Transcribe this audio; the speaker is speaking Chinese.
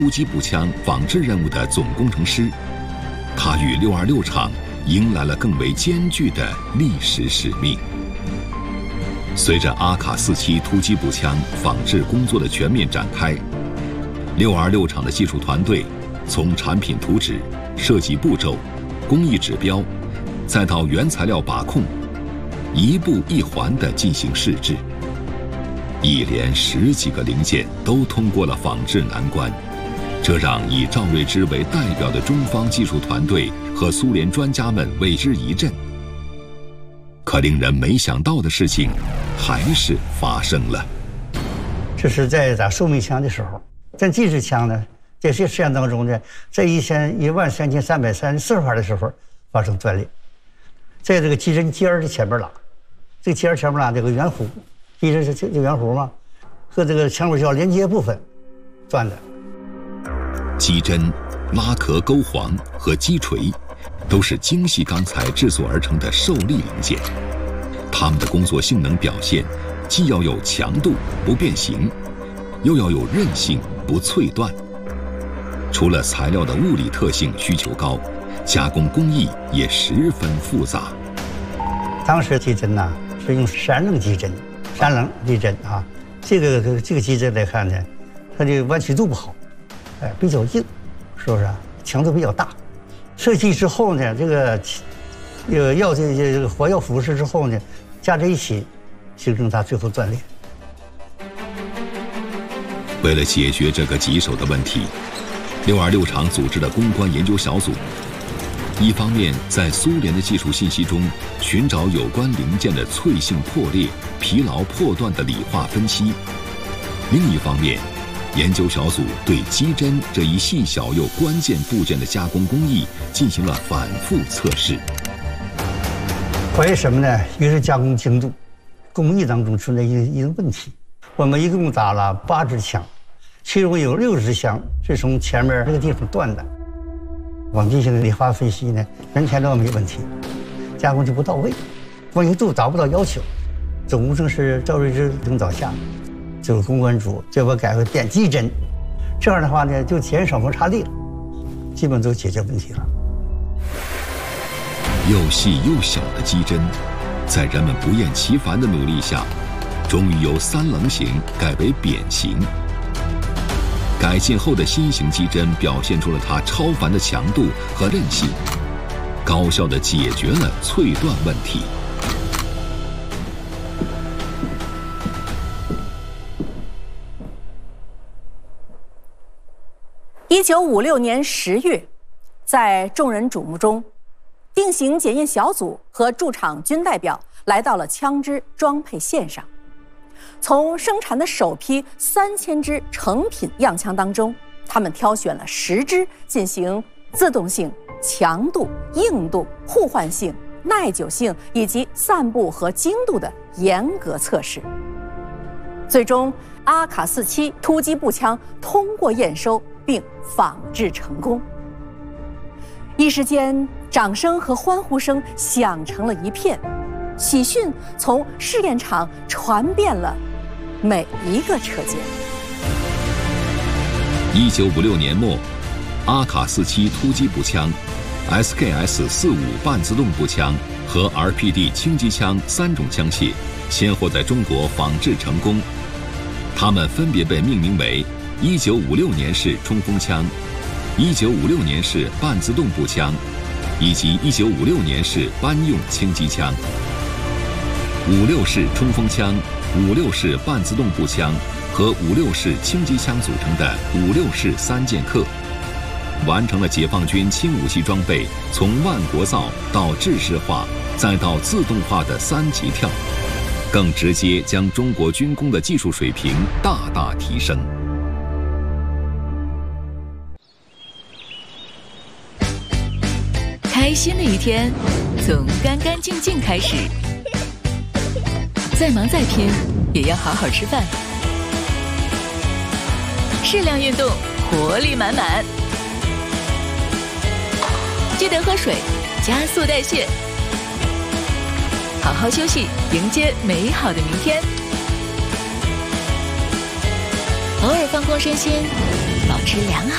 突击步枪仿制任务的总工程师，他与626厂迎来了更为艰巨的历史使命。随着阿卡47突击步枪仿制工作的全面展开，626厂的技术团队从产品图纸、设计步骤、工艺指标，再到原材料把控，一步一环地进行试制。一连10几个零件都通过了仿制难关，这让以赵瑞芝为代表的中方技术团队和苏联专家们为之一振。可令人没想到的事情还是发生了。 这是在打寿命枪的时候，在机制枪呢，在这实验当中呢，在13334发的时候发生断裂，在这个机针尖儿的前边拉，这个尖儿前面拉这个圆弧，机针是这圆弧嘛，和这个枪管胶连接部分断的。 机针、拉壳钩簧和击锤都是精细钢材制作而成的受力零件，它们的工作性能表现既要有强度不变形，又要有韧性不脆断。除了材料的物理特性需求高，加工工艺也十分复杂。 当时机针呢是用闪棱机针，闪棱机针啊，这个机针来看呢，它的弯曲度不好，比较硬，是不是啊？强度比较大。设计之后呢，这个火药腐蚀之后呢，加在一起，形成它最后断裂。 为了解决这个棘手的问题，626厂组织了攻关研究小组，一方面在苏联的技术信息中寻找有关零件的脆性破裂、疲劳破断的理化分析，另一方面，研究小组对机针这一细小又关键部件的加工工艺进行了反复测试。 怀疑什么呢？一个是加工精度，工艺当中存在一个问题。我们一共打了8支枪，其中有6支枪是从前面这个地方断的。我们进行理化分析呢，原材料没问题，加工就不到位，关系度达不到要求。总工程师赵瑞芝领导下，这个攻关组就把改为点击针，这样的话呢，就减少摩擦力了，基本都解决问题了。 又细又小的机针，在人们不厌其烦的努力下，终于由3棱形改为扁形。改进后的新型机针表现出了它超凡的强度和韧性，高效地解决了脆断问题。 1956年10月，在众人瞩目中，定型检验小组和驻场军代表来到了枪支装配线上。从生产的首批3000支成品样枪当中，他们挑选了10支进行自动性、强度、硬度、互换性、耐久性以及散布和精度的严格测试。最终，阿卡47突击步枪通过验收并仿制成功。一时间，掌声和欢呼声响成了一片，喜讯从试验场传遍了每一个车间。 1956年末，阿卡47突击步枪、SKS-45半自动步枪和 RPD 轻机枪3种枪械先后在中国仿制成功，它们分别被命名为1956年式冲锋枪、1956年式半自动步枪以及1956年式班用轻机枪。56式冲锋枪、56式半自动步枪和56式轻机枪组成的56式3剑客，完成了解放军轻武器装备从万国造到制式化再到自动化的3级跳，更直接将中国军工的技术水平大大提升。 开心的一天从干干净净开始，再忙再拼也要好好吃饭，适量运动，活力满满，记得喝水，加速代谢，好好休息，迎接美好的明天。偶尔放空身心，保持良好